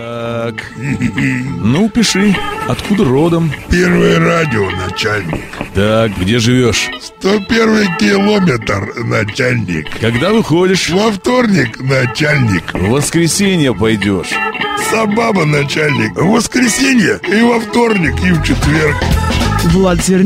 Так, ну пиши, откуда родом? Первое радио, начальник. Так, где живешь? 101 километр, начальник. Когда выходишь? Во вторник, начальник. В воскресенье пойдешь. Собаба, начальник. В воскресенье и во вторник, и в четверг. Влад